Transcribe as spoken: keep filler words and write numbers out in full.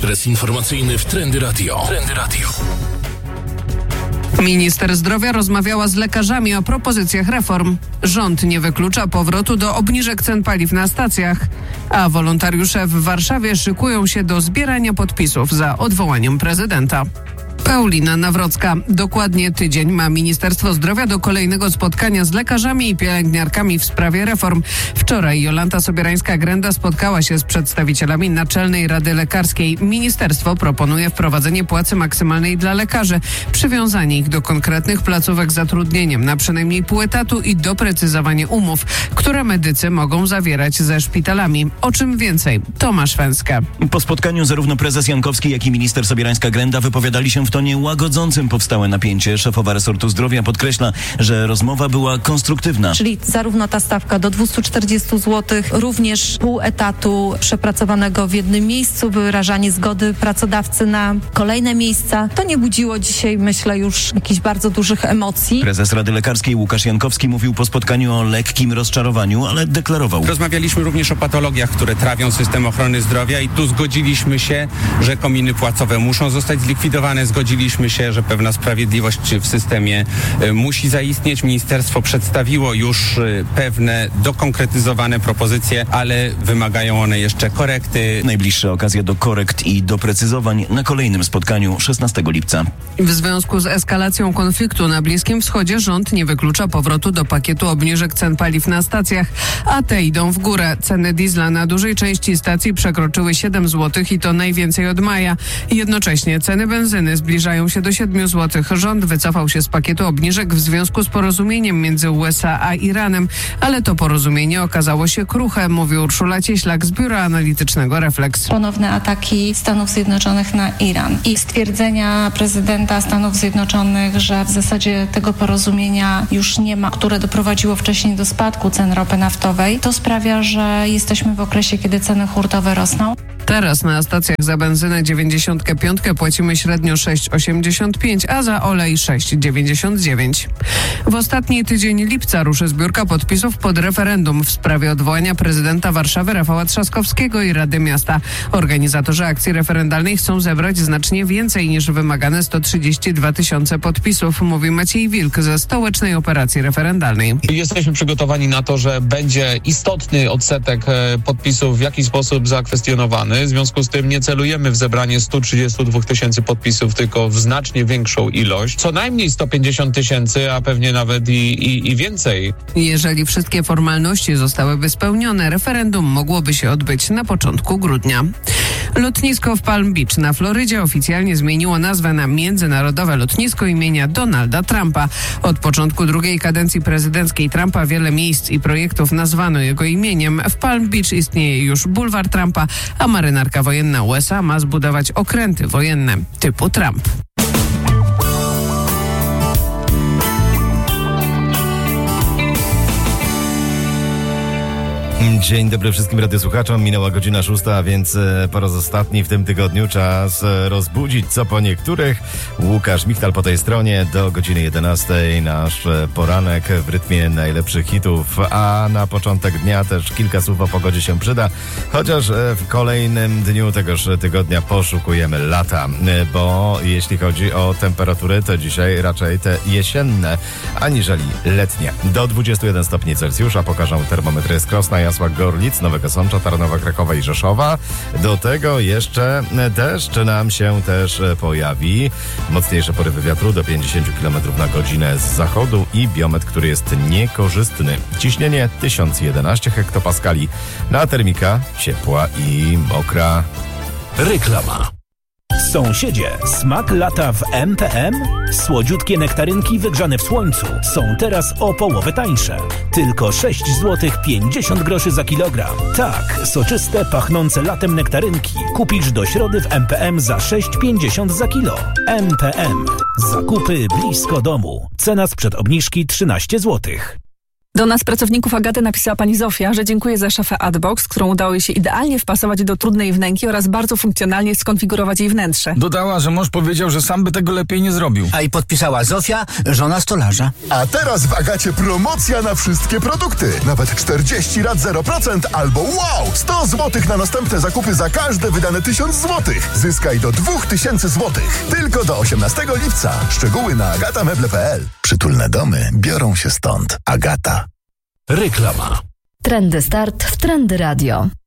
Ekspres informacyjny w Trendy Radio. Trendy Radio. Minister zdrowia rozmawiała z lekarzami o propozycjach reform. Rząd nie wyklucza powrotu do obniżek cen paliw na stacjach, a wolontariusze w Warszawie szykują się do zbierania podpisów za odwołaniem prezydenta. Paulina Nawrocka. Dokładnie tydzień ma Ministerstwo Zdrowia do kolejnego spotkania z lekarzami i pielęgniarkami w sprawie reform. Wczoraj Jolanta Sobierańska-Grenda spotkała się z przedstawicielami Naczelnej Rady Lekarskiej. Ministerstwo proponuje wprowadzenie płacy maksymalnej dla lekarzy, przywiązanie ich do konkretnych placówek z zatrudnieniem na przynajmniej pół etatu i doprecyzowanie umów, które medycy mogą zawierać ze szpitalami. O czym więcej? Tomasz Węska. Po spotkaniu zarówno prezes Jankowski, jak i minister Sobierańska-Grenda wypowiadali się w tonie łagodzącym powstałe napięcie. Szefowa resortu zdrowia podkreśla, że rozmowa była konstruktywna. Czyli zarówno ta stawka do dwieście czterdzieści złotych, również pół etatu przepracowanego w jednym miejscu, wyrażanie zgody pracodawcy na kolejne miejsca. To nie budziło dzisiaj, myślę, już jakichś bardzo dużych emocji. Prezes Rady Lekarskiej Łukasz Jankowski mówił po spotkaniu o lekkim rozczarowaniu, ale deklarował. Rozmawialiśmy również o patologiach, które trawią system ochrony zdrowia i tu zgodziliśmy się, że kominy płacowe muszą zostać zlikwidowane. Zgodziliśmy się, że pewna sprawiedliwość w systemie y, musi zaistnieć. Ministerstwo przedstawiło już y, pewne dokonkretyzowane propozycje, ale wymagają one jeszcze korekty. Najbliższe okazje do korekt i doprecyzowań na kolejnym spotkaniu szesnastego lipca. W związku z eskalacją konfliktu na Bliskim Wschodzie rząd nie wyklucza powrotu do pakietu obniżek cen paliw na stacjach, a te idą w górę. Ceny diesla na dużej części stacji przekroczyły siedem złotych i to najwięcej od maja. Jednocześnie ceny benzyny zbliżają się do siedmiu złotych. Rząd wycofał się z pakietu obniżek w związku z porozumieniem między U S A a Iranem, ale to porozumienie okazało się kruche, mówi Urszula Cieślak z Biura Analitycznego Refleks. Ponowne ataki Stanów Zjednoczonych na Iran i stwierdzenia prezydenta Stanów Zjednoczonych, że w zasadzie tego porozumienia już nie ma, które doprowadziło wcześniej do spadku cen ropy naftowej, to sprawia, że jesteśmy w okresie, kiedy ceny hurtowe rosną. Teraz na stacjach za benzynę dziewięćdziesiąt pięć płacimy średnio sześć osiemdziesiąt pięć, a za olej sześć dziewięćdziesiąt dziewięć. W ostatni tydzień lipca ruszy zbiórka podpisów pod referendum w sprawie odwołania prezydenta Warszawy Rafała Trzaskowskiego i Rady Miasta. Organizatorzy akcji referendalnej chcą zebrać znacznie więcej niż wymagane sto trzydzieści dwa tysiące podpisów, mówi Maciej Wilk ze Stołecznej Operacji Referendalnej. Jesteśmy przygotowani na to, że będzie istotny odsetek podpisów w jakiś sposób zakwestionowany. W związku z tym nie celujemy w zebranie sto trzydzieści dwa tysięcy podpisów, tylko w znacznie większą ilość. Co najmniej sto pięćdziesiąt tysięcy, a pewnie nawet i, i, i więcej. Jeżeli wszystkie formalności zostałyby spełnione, referendum mogłoby się odbyć na początku grudnia. Lotnisko w Palm Beach na Florydzie oficjalnie zmieniło nazwę na Międzynarodowe Lotnisko imienia Donalda Trumpa. Od początku drugiej kadencji prezydenckiej Trumpa wiele miejsc i projektów nazwano jego imieniem. W Palm Beach istnieje już bulwar Trumpa, a marynarka wojenna U S A ma zbudować okręty wojenne typu Trump. Dzień dobry wszystkim radiosłuchaczom. Minęła godzina szósta, a więc po raz ostatni w tym tygodniu czas rozbudzić co po niektórych. Łukasz Michtal po tej stronie. Do godziny jedenastej nasz poranek w rytmie najlepszych hitów, a na początek dnia też kilka słów o pogodzie się przyda, chociaż w kolejnym dniu tegoż tygodnia poszukujemy lata, bo jeśli chodzi o temperatury, to dzisiaj raczej te jesienne, aniżeli letnie. Do dwudziestu jeden stopni Celsjusza pokażą termometry z Krosna, Jasła, Gorlic, Nowego Sącza, Tarnowa, Krakowa i Rzeszowa. Do tego jeszcze deszcz nam się też pojawi. Mocniejsze porywy wiatru do pięćdziesiąt kilometrów na godzinę z zachodu i biometr, który jest niekorzystny. Ciśnienie tysiąc jedenaście hektopaskali. Na termika ciepła i mokra. Reklama. Sąsiedzie, smak lata w M P M? Słodziutkie nektarynki wygrzane w słońcu są teraz o połowę tańsze. Tylko sześć złotych pięćdziesiąt groszy za kilogram. Tak, soczyste, pachnące latem nektarynki kupisz do środy w M P M za sześć pięćdziesiąt za kilo. M P M. Zakupy blisko domu. Cena sprzed obniżki trzynaście złotych. Do nas, pracowników Agaty, napisała pani Zofia, że dziękuję za szafę Adbox, którą udało jej się idealnie wpasować do trudnej wnęki oraz bardzo funkcjonalnie skonfigurować jej wnętrze. Dodała, że mąż powiedział, że sam by tego lepiej nie zrobił. A i podpisała Zofia, żona stolarza. A teraz w Agacie promocja na wszystkie produkty. Nawet czterdzieści rat zero procent albo wow! sto złotych na następne zakupy za każde wydane tysiąc złotych. Zyskaj do dwa tysiące złotych. Tylko do osiemnastego lipca. Szczegóły na agatameble kropka p l. Przytulne domy biorą się stąd. Agata. Reklama. Trendy Start w Trendy Radio.